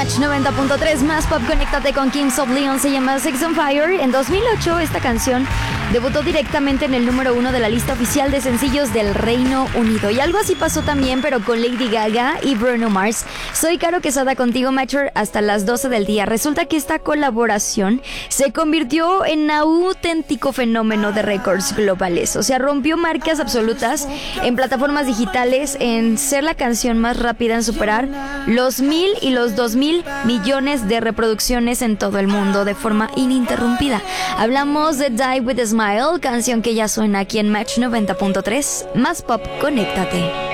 Match 90.3 más pop. Conéctate con Kings of Leon. Se llama Sex on Fire. En 2008 esta canción debutó directamente en el número 1 de la lista oficial de sencillos del Reino Unido. Y algo así pasó también, pero con Lady Gaga y Bruno Mars. Soy Caro Quesada contigo, Matcher, hasta las 12 del día. Resulta que esta colaboración se convirtió en auténtico fenómeno de récords globales. O sea, rompió marcas absolutas en plataformas digitales en ser la canción más rápida en superar los 1,000 y los 2,000 millones de reproducciones en todo el mundo de forma ininterrumpida. Hablamos de Die With A Smile, canción que ya suena aquí en Match 90.3 más pop. Conéctate.